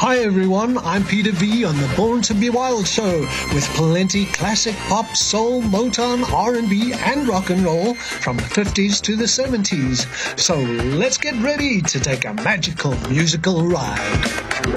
Hi everyone, I'm Peter V on the Born to Be Wild show with plenty classic pop, soul, Motown, R&B and rock and roll from the 50s to the 70s. So let's get ready to take a magical musical ride.